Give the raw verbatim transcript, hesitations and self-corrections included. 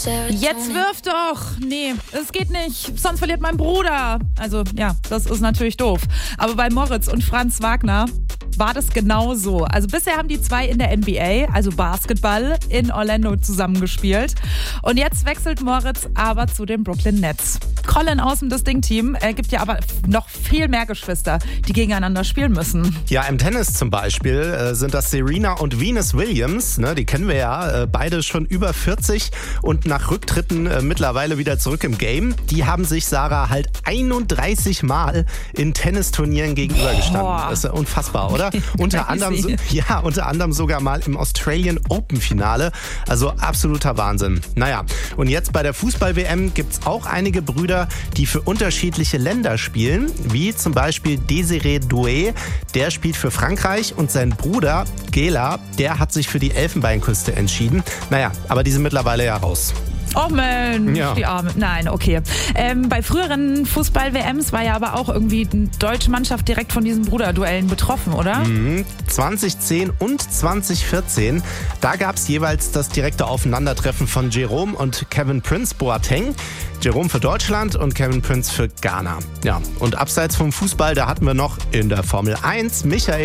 Jetzt wirf doch! Nee, es geht nicht. Sonst verliert mein Bruder. Also, ja, das ist natürlich doof. Aber bei Moritz und Franz Wagner war das genau so. Also bisher haben die zwei in der N B A, also Basketball, in Orlando zusammengespielt. Und jetzt wechselt Moritz aber zu den Brooklyn Nets. Colin aus dem Distinct-Team äh, gibt ja aber noch viel mehr Geschwister, die gegeneinander spielen müssen. Ja, im Tennis zum Beispiel äh, sind das Serena und Venus Williams. Ne, die kennen wir ja, äh, beide schon über vierzig und nach Rücktritten äh, mittlerweile wieder zurück im Game. Die haben sich, Sarah, halt einunddreißig Mal in Tennisturnieren gegenübergestanden. Boah. Das ist ja unfassbar, oder? unter anderem, so, ja, unter anderem sogar mal im Australian Open Finale. Also absoluter Wahnsinn. Naja, und jetzt bei der Fußball-W M gibt es auch einige Brüder, die für unterschiedliche Länder spielen, wie zum Beispiel Desiree Doué, der spielt für Frankreich, und sein Bruder Gela, der hat sich für die Elfenbeinküste entschieden. Naja, aber die sind mittlerweile ja raus. Oh Mensch, Ja. die Arme. Nein, okay. Ähm, bei früheren Fußball-W Ms war ja aber auch irgendwie die deutsche Mannschaft direkt von diesen Bruderduellen betroffen, oder? Mhm. zwanzig zehn und zwanzig vierzehn, da gab es jeweils das direkte Aufeinandertreffen von Jerome und Kevin Prince Boateng. Jerome für Deutschland und Kevin Prince für Ghana. Ja, und abseits vom Fußball, da hatten wir noch in der Formel eins Michael